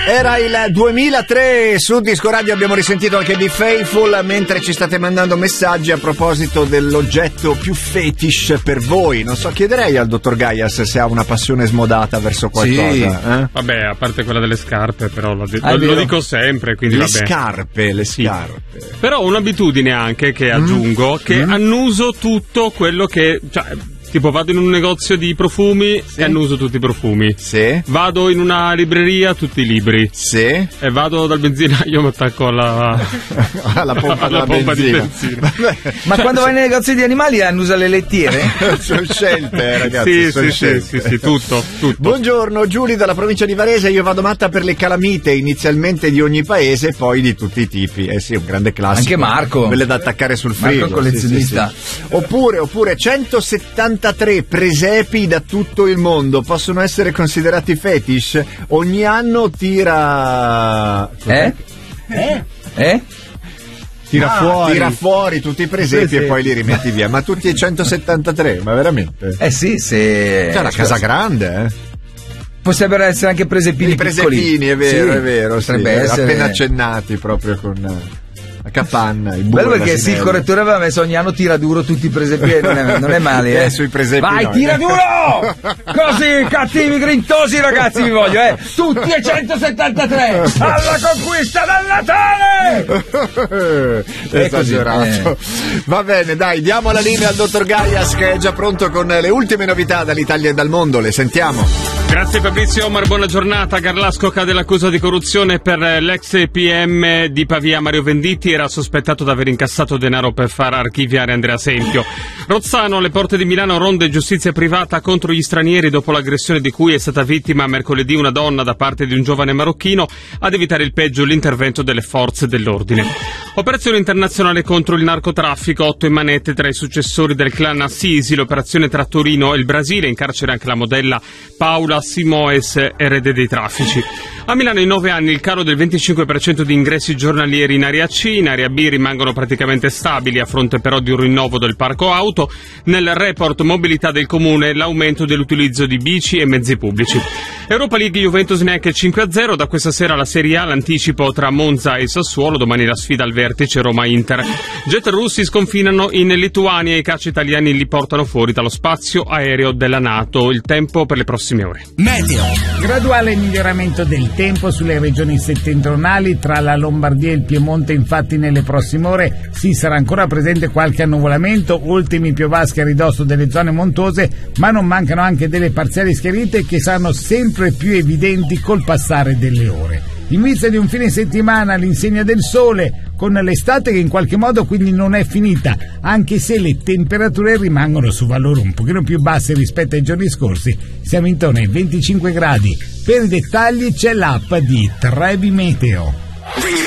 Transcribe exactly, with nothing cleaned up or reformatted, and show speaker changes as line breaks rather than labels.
Era il duemilatré, su Disco Radio abbiamo risentito anche di Faithful, mentre ci state mandando messaggi a proposito dell'oggetto più fetish per voi. Non so, chiederei al dottor Gaias se ha una passione smodata verso qualcosa. Sì. Eh?
Vabbè, a parte quella delle scarpe, però lo, di- lo, lo dico sempre, quindi
le
vabbè.
scarpe, le scarpe.
Sì. Però ho un'abitudine anche che aggiungo, mm. che mm. annuso tutto quello che... Cioè, tipo vado in un negozio di profumi sì. e annuso tutti i profumi.
Sì.
Vado in una libreria, tutti i libri.
Sì.
E vado dal benzinaio, mi attacco alla,
alla pompa, alla pompa di benzina.
Ma cioè, quando vai nei negozi di animali annusa le lettiere?
Sono scelte, ragazzi.
Sì,
sono
sì,
scelte.
sì, sì, sì, tutto, tutto.
Buongiorno, Giulia dalla provincia di Varese. Io vado matta per le calamite, inizialmente di ogni paese, poi di tutti i tipi. Eh sì, un grande classico.
Anche Marco.
Quelle da attaccare sul frigo.
Marco collezionista.
Sì, sì, sì. Oppure, oppure centosettantatré presepi da tutto il mondo possono essere considerati fetish. Ogni anno tira
eh? Eh? Eh?
Tira, ah, fuori. tira fuori tutti i presepi sì, e sì. poi li rimetti via. Ma tutti e centosettantatré, ma veramente?
Eh sì, se...
C'è una casa grande, eh?
Potrebbero essere anche presepini
I presepini,
piccoli.
è vero,
sì.
è vero. Sì,
essere...
appena accennati proprio con... la capanna, il
bello perché sì, il correttore aveva messo ogni anno tira duro tutti i presepi, non è, non è male, eh.
eh sui presepi
vai,
no,
tira
eh.
duro! Così cattivi, grintosi ragazzi vi voglio, eh. Tutti e centosettantatré alla conquista del Natale!
Esagerato.
Eh.
Va bene, dai, diamo la linea al dottor Gaias che è già pronto con le ultime novità dall'Italia e dal mondo, le sentiamo.
Grazie Fabrizio Omar, buona giornata. Garlasco cade l'accusa di corruzione per l'ex P M di Pavia Mario Venditti, era sospettato di aver incassato denaro per far archiviare Andrea Sempio. Rozzano, alle porte di Milano, ronde giustizia privata contro gli stranieri dopo l'aggressione di cui è stata vittima mercoledì una donna da parte di un giovane marocchino. Ad evitare il peggio l'intervento delle forze dell'ordine. Operazione internazionale contro il narcotraffico, otto in manette tra i successori del clan Assisi, l'operazione tra Torino e il Brasile, in carcere anche la modella Paula Simoes, erede dei traffici. A Milano in nove anni il calo del venticinque per cento di ingressi giornalieri in area C, in area B rimangono praticamente stabili a fronte però di un rinnovo del parco auto. Nel report mobilità del comune l'aumento dell'utilizzo di bici e mezzi pubblici. Europa League, Juventus neanche cinque a zero, da questa sera la Serie A, l'anticipo tra Monza e Sassuolo, domani la sfida al vertice Roma-Inter. Jet russi sconfinano in Lituania e i caccia italiani li portano fuori dallo spazio aereo della NATO. Il tempo per le prossime ore.
Meteo. Graduale miglioramento del tempo sulle regioni settentrionali, tra la Lombardia e il Piemonte. Infatti nelle prossime ore sì, sarà ancora presente qualche annuvolamento, ultimi piovaschi a ridosso delle zone montuose, ma non mancano anche delle parziali schiarite che saranno sempre più evidenti col passare delle ore. In vista di un fine settimana all'insegna del sole, con l'estate che in qualche modo quindi non è finita, anche se le temperature rimangono su valori un pochino più bassi rispetto ai giorni scorsi, siamo intorno ai venticinque gradi. Per i dettagli c'è l'app di Trebi Meteo.